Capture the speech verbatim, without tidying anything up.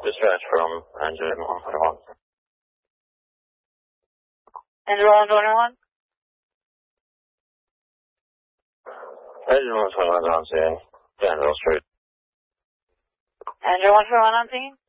Dispatch from Andrew one twenty-one. Andrew one twenty-one? Andrew one twenty-one is on scene. Danville Street. Andrew one twenty-one on scene?